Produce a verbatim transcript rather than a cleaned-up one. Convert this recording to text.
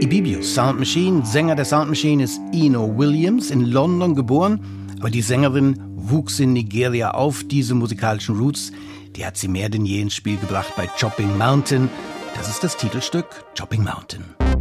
Ibibius, Sound Machine. Sänger der Sound Machine ist Eno Williams, in London geboren. Aber die Sängerin wuchs in Nigeria auf. Diese musikalischen Roots, die hat sie mehr denn je ins Spiel gebracht bei Chopping Mountain. Das ist das Titelstück Chopping Mountain.